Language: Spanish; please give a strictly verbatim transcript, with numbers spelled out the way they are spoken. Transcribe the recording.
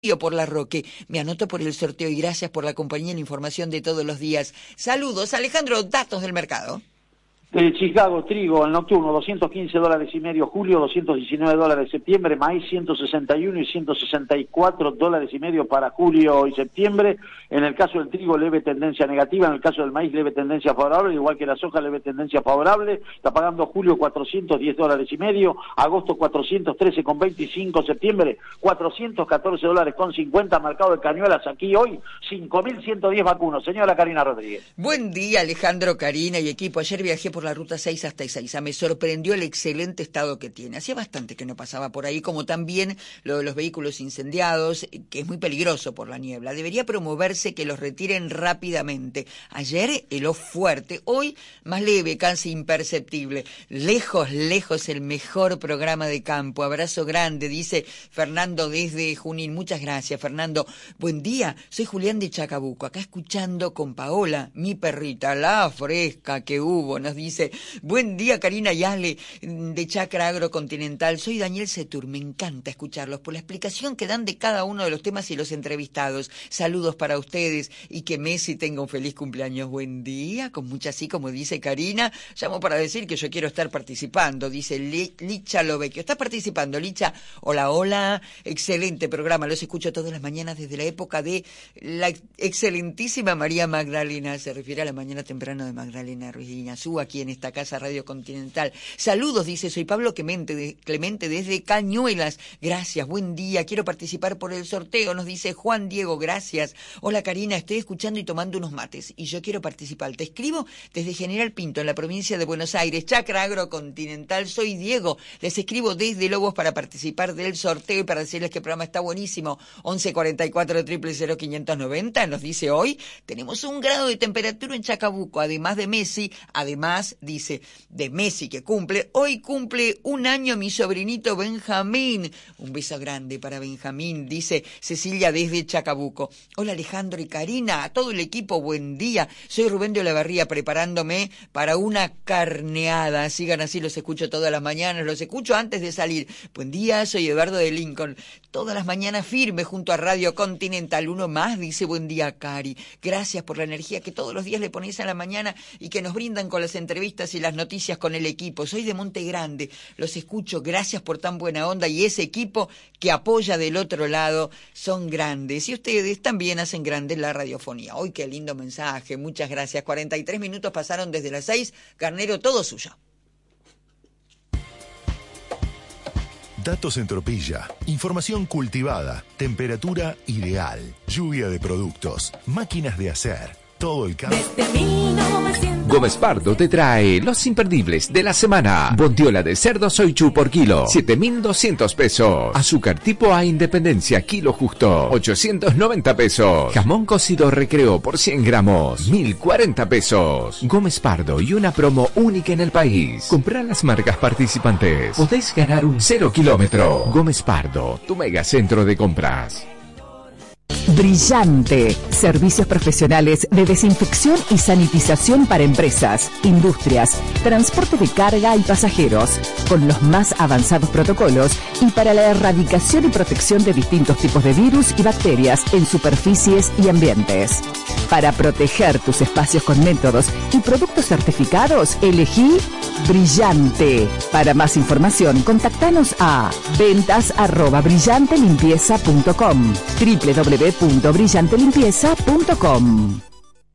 por la Roque. Me anoto por el sorteo y gracias por la compañía y la información de todos los días. Saludos, Alejandro, datos del mercado. De Chicago, trigo, el nocturno, doscientos quince dólares y medio julio, doscientos diecinueve dólares septiembre, maíz ciento sesenta y uno y ciento sesenta y cuatro dólares y medio para julio y septiembre. En el caso del trigo, leve tendencia negativa, en el caso del maíz, leve tendencia favorable, igual que la soja, leve tendencia favorable. Está pagando julio cuatrocientos diez dólares y medio, agosto cuatrocientos trece con veinticinco, septiembre cuatrocientos catorce dólares con cincuenta, mercado de cañuelas aquí hoy, cinco mil ciento diez vacunos. Señora Karina Rodríguez. Buen día, Alejandro, Karina y equipo. Ayer viajé por la ruta seis hasta Ezeiza. Me sorprendió el excelente estado que tiene. Hacía bastante que no pasaba por ahí, como también lo de los vehículos incendiados, que es muy peligroso por la niebla. Debería promoverse que los retiren rápidamente. Ayer heló fuerte, hoy más leve, casi imperceptible. Lejos, lejos el mejor programa de campo. Abrazo grande, dice Fernando desde Junín. Muchas gracias, Fernando. Buen día, soy Julián de Chacabuco, acá escuchando con Paola, mi perrita, la fresca que hubo, nos dice. Buen día, Karina y Ale, de Chacra Agrocontinental. Soy Daniel Setur, me encanta escucharlos por la explicación que dan de cada uno de los temas y los entrevistados. Saludos para ustedes y que Messi tenga un feliz cumpleaños. Buen día, con mucha así como dice Karina. Llamo para decir que yo quiero estar participando, dice Licha Lovecchio. ¿Estás participando, Licha? Hola, hola, excelente programa. Los escucho todas las mañanas desde la época de la excelentísima María Magdalena. Se refiere a la mañana temprano de Magdalena Ruiz Guiñazú, aquí en esta casa Radio Continental. Saludos, dice, soy Pablo Clemente, de, Clemente desde Cañuelas. Gracias, buen día, quiero participar por el sorteo, nos dice Juan Diego, gracias. Hola Karina, estoy escuchando y tomando unos mates y yo quiero participar. Te escribo desde General Pinto, en la provincia de Buenos Aires, Chacra Agrocontinental. Soy Diego, les escribo desde Lobos para participar del sorteo y para decirles que el programa está buenísimo. once cuarenta y cuatro, cero cero cero, quinientos noventa, nos dice hoy, tenemos un grado de temperatura en Chacabuco, además de Messi, además dice, de Messi que cumple, hoy cumple un año mi sobrinito Benjamín. Un beso grande para Benjamín, dice Cecilia desde Chacabuco. Hola Alejandro y Karina, a todo el equipo, buen día. Soy Rubén de Olavarría preparándome para una carneada. Sigan así, los escucho todas las mañanas, los escucho antes de salir. Buen día, soy Eduardo de Lincoln. Todas las mañanas firme junto a Radio Continental. Uno más dice, buen día Cari. Gracias por la energía que todos los días le ponéis a la mañana y que nos brindan con las entrevistas y las noticias con el equipo. Soy de Monte Grande, los escucho, gracias por tan buena onda y ese equipo que apoya del otro lado son grandes y ustedes también hacen grande la radiofonía. Hoy qué lindo mensaje, muchas gracias. cuarenta y tres minutos pasaron desde las seis, Carnero, todo suyo. Datos en Tropilla, información cultivada, temperatura ideal, lluvia de productos, máquinas de hacer, todo el campo. Gómez Pardo te trae los imperdibles de la semana. Bondiola de cerdo Soichu por kilo, siete mil doscientos pesos. Azúcar tipo A Independencia, kilo justo, ochocientos noventa pesos. Jamón cocido Recreo por cien gramos, mil cuarenta pesos. Gómez Pardo y una promo única en el país. Comprá las marcas participantes. Podéis ganar un cero kilómetro. Gómez Pardo, tu megacentro de compras. Brillante. Servicios profesionales de desinfección y sanitización para empresas, industrias, transporte de carga y pasajeros, con los más avanzados protocolos y para la erradicación y protección de distintos tipos de virus y bacterias en superficies y ambientes. Para proteger tus espacios con métodos y productos certificados, elegí Brillante. Para más información, contactanos a ventas arroba brillantelimpieza punto com, doble u doble u doble u punto brillante limpieza punto com.